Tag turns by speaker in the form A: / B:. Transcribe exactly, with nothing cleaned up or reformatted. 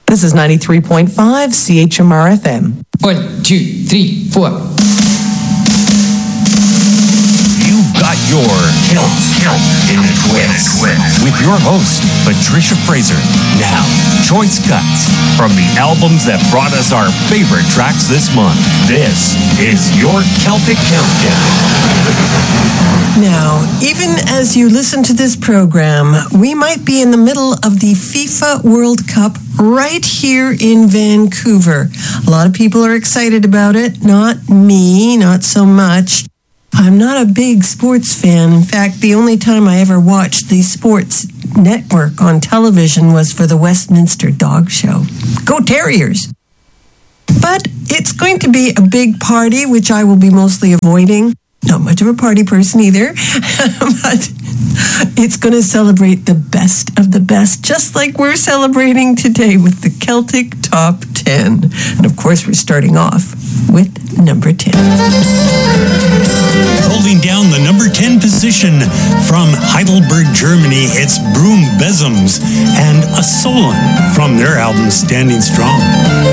A: This is ninety-three point five C H M R F M.
B: One, two, three, four.
C: You've got your Kilt in a Twist with your host, Patricia Fraser. Now, choice cuts from the albums that brought us our favorite tracks this month. This is your Celtic Countdown.
D: Now, even as you listen to this program, we might be in the middle of the FIFA World Cup right here in Vancouver. A lot of people are excited about it. Not me, not so much. I'm not a big sports fan. In fact, the only time I ever watched the sports network on television was for the Westminster Dog Show. Go Terriers! But it's going to be a big party, which I will be mostly avoiding. Not much of a party person either, but it's going to celebrate the best of the best, just like we're celebrating today with the Celtic Top ten. And of course, we're starting off with number ten.
E: Holding down the number ten position from Heidelberg, Germany, it's Broom Besoms and A Solon from their album Standing Strong.